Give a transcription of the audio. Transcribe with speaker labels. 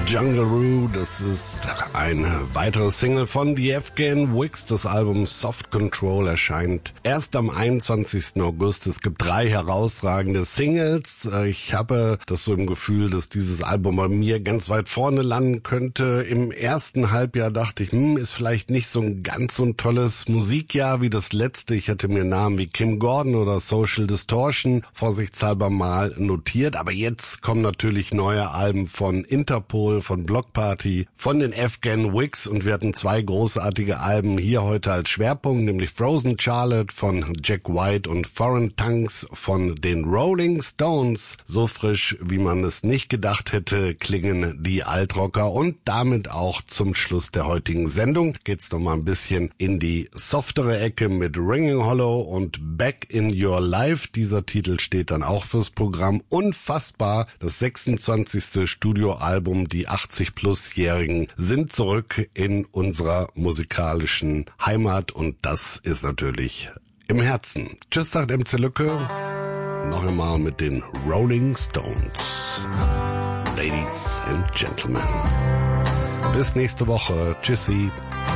Speaker 1: Jungaroo, das ist ein weiteres Single von The Afghan Wigs. Das Album Soft Control erscheint erst am 21. August. Es gibt 3 herausragende Singles. Ich habe das so im Gefühl, dass dieses Album bei mir ganz weit vorne landen könnte. Im ersten Halbjahr dachte ich, ist vielleicht nicht so ein ganz so ein tolles Musikjahr wie das letzte. Ich hatte mir Namen wie Kim Gordon oder Social Distortion vorsichtshalber mal notiert. Aber jetzt kommen natürlich neue Alben von Interpol, von Block Party, von den Afghan Wigs und wir hatten 2 großartige Alben hier heute als Schwerpunkt, nämlich Frozen Charlotte von Jack White und Foreign Tongues von den Rolling Stones. So frisch, wie man es nicht gedacht hätte, klingen die Altrocker und damit auch zum Schluss der heutigen Sendung geht's noch mal ein bisschen in die softere Ecke mit Ringing Hollow und Back in Your Life. Dieser Titel steht dann auch fürs Programm. Unfassbar, das 26. Studioalbum, die 80-plus-Jährigen sind zurück in unserer musikalischen Heimat und das ist natürlich im Herzen. Tschüss, sagt MC Lücke. Noch einmal mit den Rolling Stones. Ladies and Gentlemen. Bis nächste Woche. Tschüssi.